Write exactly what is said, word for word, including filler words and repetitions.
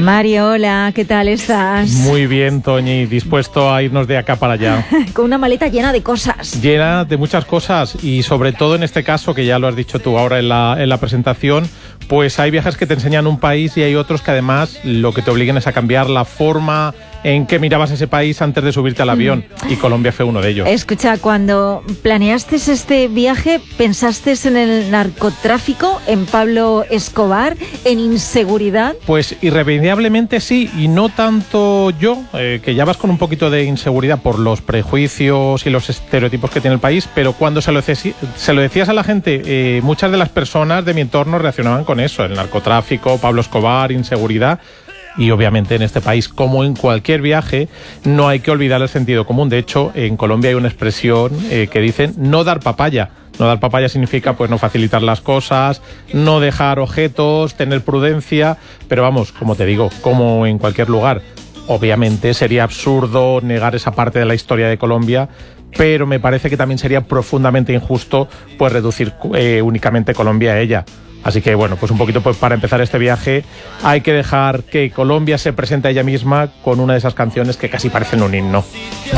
Mario, hola, ¿qué tal estás? Muy bien, Toñi, dispuesto a irnos de acá para allá. Con una maleta llena de cosas. Llena de muchas cosas y sobre todo en este caso, que ya lo has dicho tú ahora en la, en la presentación, pues hay viajes que te enseñan un país y hay otros que además lo que te obligan es a cambiar la forma en que mirabas ese país antes de subirte al avión. Mm. Y Colombia fue uno de ellos. Escucha, cuando planeaste este viaje, ¿pensaste en el narcotráfico, en Pablo Escobar, en inseguridad? Pues irremediablemente sí, y no tanto yo, eh, que ya vas con un poquito de inseguridad por los prejuicios y los estereotipos que tiene el país, pero cuando se lo, se lo decías a la gente, eh, muchas de las personas de mi entorno reaccionaban con eso, el narcotráfico, Pablo Escobar, inseguridad. Y obviamente en este país, como en cualquier viaje, no hay que olvidar el sentido común. De hecho, en Colombia hay una expresión eh, que dicen no dar papaya. No dar papaya significa pues no facilitar las cosas, no dejar objetos, tener prudencia, pero vamos, como te digo, como en cualquier lugar. Obviamente sería absurdo negar esa parte de la historia de Colombia, pero me parece que también sería profundamente injusto pues reducir eh, únicamente Colombia a ella. Así que bueno, pues un poquito pues para empezar este viaje hay que dejar que Colombia se presente a ella misma con una de esas canciones que casi parecen un himno.